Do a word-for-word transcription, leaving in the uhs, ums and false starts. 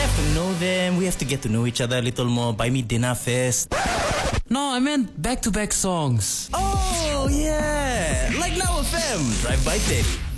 have to know them. We have to get to know each other a little more. Buy me dinner first. No, I meant back-to-back songs. Oh, yeah. Like Now F M. Drive by Teddy.